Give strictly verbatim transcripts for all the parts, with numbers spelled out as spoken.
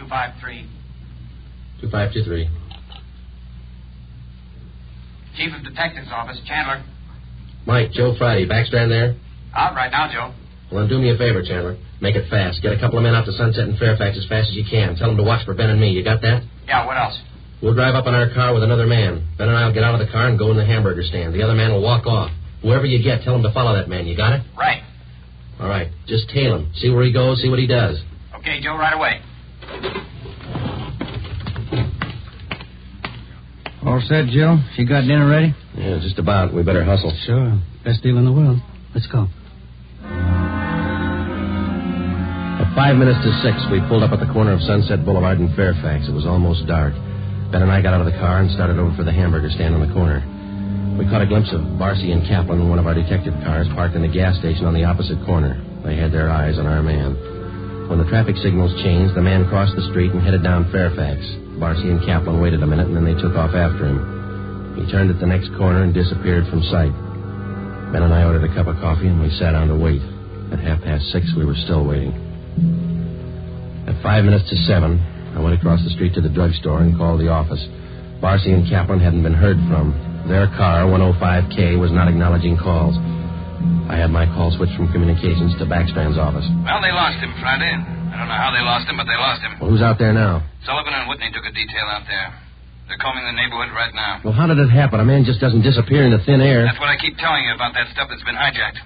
five three. two five two three. Chief of Detectives Office, Chandler. Mike, Joe Friday. Backstrand there? Out right now, Joe. Well, then do me a favor, Chandler. Make it fast. Get a couple of men out to Sunset and Fairfax as fast as you can. Tell them to watch for Ben and me. You got that? Yeah, what else? We'll drive up in our car with another man. Ben and I will get out of the car and go in the hamburger stand. The other man will walk off. Whoever you get, tell him to follow that man. You got it? Right. All right. Just tail him. See where he goes, see what he does. Okay, Joe, right away. All set, Joe? She got dinner ready? Yeah, just about. We better hustle. Sure. Best deal in the world. Let's go. At five minutes to six, we pulled up at the corner of Sunset Boulevard and Fairfax. It was almost dark. Ben and I got out of the car and started over for the hamburger stand on the corner. We caught a glimpse of Barcy and Kaplan in one of our detective cars parked in the gas station on the opposite corner. They had their eyes on our man. When the traffic signals changed, the man crossed the street and headed down Fairfax. Barcy and Kaplan waited a minute, and then they took off after him. He turned at the next corner and disappeared from sight. Ben and I ordered a cup of coffee, and we sat down to wait. At half past six, we were still waiting. At five minutes to seven, I went across the street to the drugstore and called the office. Barcy and Kaplan hadn't been heard from. Their car, one oh five K, was not acknowledging calls. I had my call switched from communications to Backstrand's office. Well, they lost him Friday. I don't know how they lost him, but they lost him. Well, who's out there now? Sullivan and Whitney took a detail out there. They're combing the neighborhood right now. Well, how did it happen? A man just doesn't disappear into thin air. That's what I keep telling you about that stuff that's been hijacked.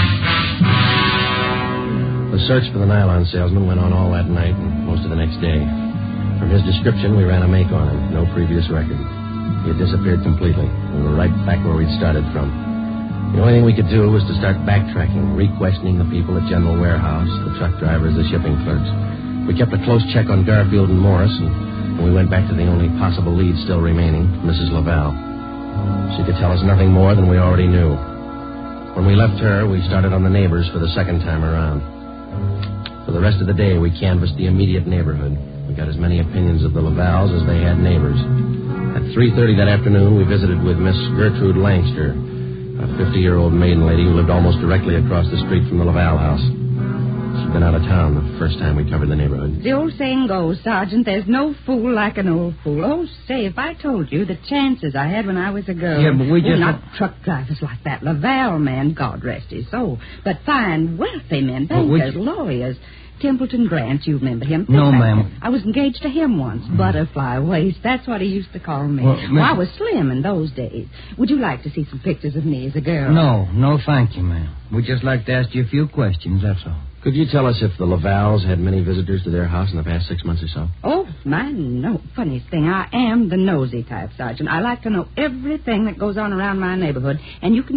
The search for the nylon salesman went on all that night and most of the next day. From his description, we ran a make on him. No previous record. He had disappeared completely. We were right back where we'd started from. The only thing we could do was to start backtracking, re-questioning the people at General Warehouse, the truck drivers, the shipping clerks. We kept a close check on Garfield and Morris, and we went back to the only possible lead still remaining, Missus Laval. She could tell us nothing more than we already knew. When we left her, we started on the neighbors for the second time around. For the rest of the day, we canvassed the immediate neighborhood. We got as many opinions of the Lavals as they had neighbors. At three thirty that afternoon, we visited with Miss Gertrude Langster, a fifty-year-old maiden lady who lived almost directly across the street from the Laval house. She'd been out of town the first time we covered the neighborhood. The old saying goes, Sergeant, there's no fool like an old fool. Oh, say, if I told you the chances I had when I was a girl. Yeah, but we just... Oh, not truck drivers like that. Laval man, God rest his soul. But fine, wealthy men, bankers, Well, lawyers. Templeton Grant, you remember him? No, fact, ma'am. I was engaged to him once. Mm. Butterfly waist. That's what he used to call me. Well, well, I was slim in those days. Would you like to see some pictures of me as a girl? No, no, thank you, ma'am. We'd just like to ask you a few questions, that's all. Could you tell us if the Lavals had many visitors to their house in the past six months or so? Oh, my, no. Funniest thing, I am the nosy type, Sergeant. I like to know everything that goes on around my neighborhood, and you can